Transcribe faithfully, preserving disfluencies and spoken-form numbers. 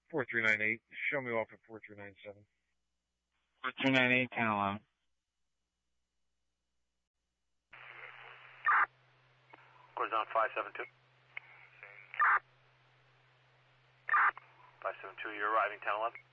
four three nine eight. Show me off at four three nine seven. four three nine eight, ten eleven. Horizon five seven two. five seven two, you're arriving ten eleven.